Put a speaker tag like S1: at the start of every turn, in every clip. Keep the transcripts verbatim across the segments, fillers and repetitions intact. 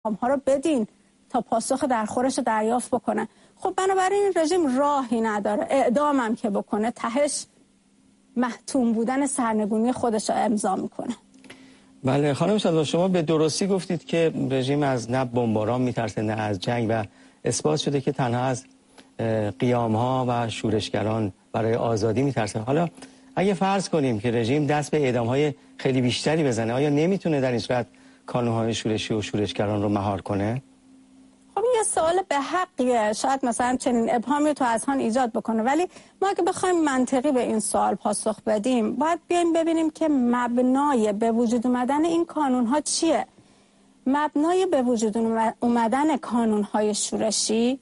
S1: ها رو بدین تا پاسخ درخورش رو دریافت بکنه. خب بنابراین این رژیم راهی نداره، اعدام هم که بکنه تهش محتوم بودن سرنگونی خودش رو امضا میکنه.
S2: بله خانم شادباش، شما به درستی گفتید که رژیم از نه بمباران میترسه نه از جنگ و اثبات شده که تنها از قیام ها و شورشگران برای آزادی میترسه. حالا اگه فرض کنیم که رژیم دست به اعدام های خیلی بیشتری بزنه، آیا نمیتونه در این صورت کانون های شورشی و شورشگران رو مهار کنه؟
S1: خب یه سوال به حقیه، شاید مثلا چنین ابهامی تو اذهان ایجاد بکنه، ولی ما اگه بخوایم منطقی به این سوال پاسخ بدیم باید بیایم ببینیم که مبنای به وجود اومدن این کانون ها چیه. مبنای به وجود اومدن کانون های شورشی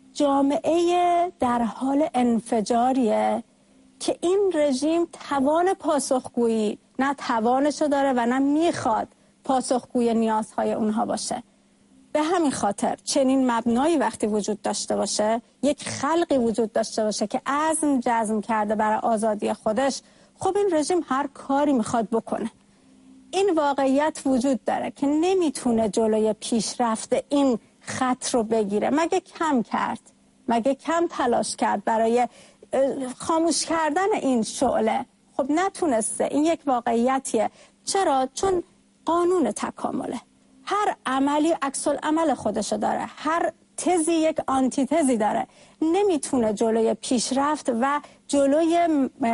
S1: جامعه در حال انفجاریه که این رژیم توان پاسخگویی نه توانشو داره و نه میخواد پاسخگوی نیازهای اونها باشه. به همین خاطر چنین مبنایی وقتی وجود داشته باشه، یک خلقی وجود داشته باشه که عزم جزم کرده برای آزادی خودش، خب این رژیم هر کاری میخواد بکنه. این واقعیت وجود داره که نمیتونه جلوی پیشرفت این خط رو بگیره، مگه کم کرد، مگه کم تلاش کرد برای خاموش کردن این شعله. خب نتونسته. این یک واقعیتیه. چرا؟ چون قانون تکامله. هر عملی عکس العمل خودشو داره، هر تزی یک آنتی تزی داره. نمیتونه جلوی پیشرفت و جلوی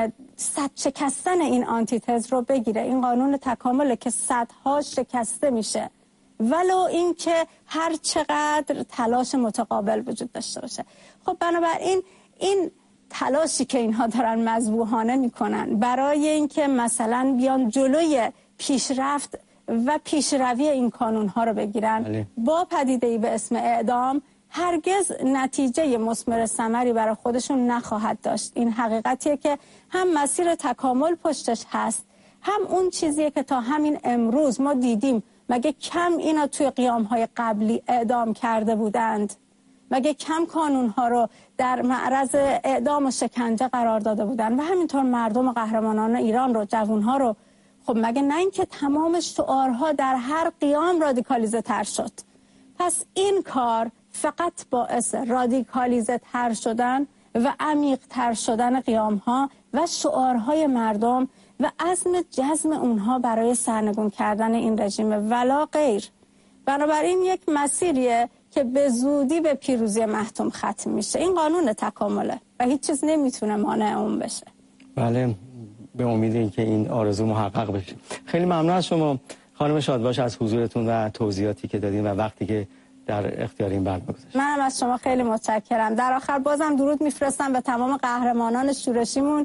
S1: سد شکستن این آنتی تز رو بگیره. این قانون تکامله که سدها شکسته میشه ولو این که هر چقدر تلاش متقابل وجود داشته باشه. خب بنابراین این تلاشی که اینها دارن مذبوحانه میکنن برای اینکه مثلا بیان جلوی پیشرفت و پیشروی این کانونها رو بگیرن بله. با پدیده‌ای به اسم اعدام هرگز نتیجه مثمر ثمری برای خودشون نخواهد داشت. این حقیقتیه که هم مسیر تکامل پشتش هست، هم اون چیزیه که تا همین امروز ما دیدیم. مگه کم اینا توی قیام‌های قبلی اعدام کرده بودند؟ مگه کم کانونها رو در معرض اعدام و شکنجه قرار داده بودند؟ و همینطور مردم و قهرمانان ایران رو، جوانها رو. خب مگه نه اینکه تمام شعارها در هر قیام رادیکالیزه تر شد؟ پس این کار فقط باعث رادیکالیزه تر شدن و عمیق تر شدن قیامها و شعارهای مردم و عزم جزم اونها برای سرنگون کردن این رژیم ولا غیر. بنابراین یک مسیریه که به زودی به پیروزی محتوم ختم میشه. این قانون تکامله و هیچ چیز نمیتونه مانع اون بشه.
S2: بله، به امید اینکه این آرزو محقق بشه. خیلی ممنون از شما خانم شادباش از حضورتون و توضیحاتی که دادین و وقتی که در اختیار این برنامه گذاشتید.
S1: منم از شما خیلی متشکرم. در آخر بازم درود میفرستم به تمام قهرمانان شورشیمون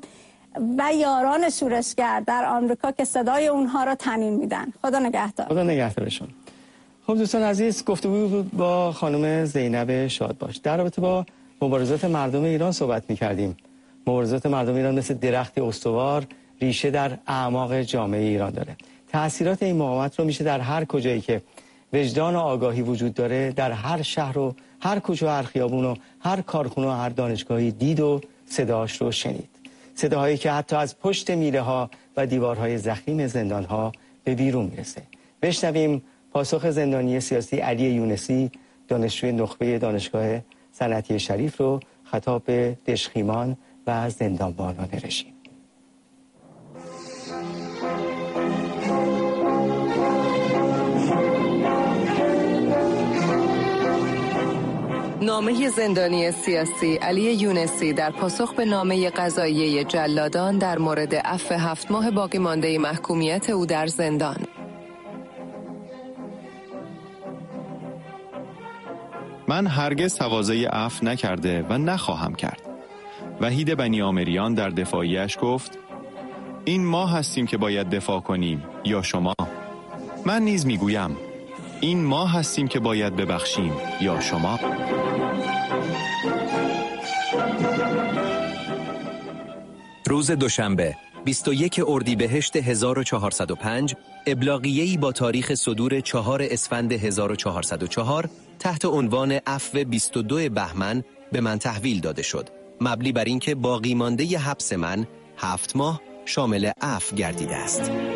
S1: و یاران شورشگر در آمریکا که صدای اونها رو تنین میدن. خدا نگهدار.
S2: خدا نگهدارشون. خب دوستان عزیز، گفتگو بود با خانم زینب شادباش. در رابطه با مبارزات مردم ایران صحبت می‌کردیم. مبارزات مردم ایران مثل درخت استوار ریشه در اعماق جامعه ایران داره. تأثیرات این مقاومت رو میشه در هر کجایی که وجدان و آگاهی وجود داره، در هر شهر و هر کوچه و هر خیابون و هر کارخونه و هر دانشگاهی دید و صداش رو شنید. صداهایی که حتی از پشت میله ها و دیوارهای ضخیم زندان ها به بیرون میرسه. بشنویم پاسخ زندانی سیاسی علی یونسی، دانشجوی نخبه دانشگاه صنعتی شریف رو خطاب به دژخیمان و زندانبانان رژیم.
S3: نامه زندانی سیاسی علی یونسی در پاسخ به نامه قضاییه جلادان در مورد عفو هفت ماه باقی مانده محکومیت او در زندان.
S4: من هرگز تقاضای عفو نکرده و نخواهم کرد. وحید بنی آمریان در دفاعیش گفت: این ما هستیم که باید دفاع کنیم یا شما؟ من نیز میگویم این ما هستیم که باید ببخشیم یا شما؟
S5: روز دوشنبه بیست و یک اردیبهشت هزار و چهارصد و پنج ابلاغیه‌ای با تاریخ صدور چهار اسفند هزار و چهارصد و چهار تحت عنوان عفو بیست و دو بهمن به من تحویل داده شد، مبنی بر اینکه باقی مانده ی حبس من هفت ماه شامل عفو گردیده است.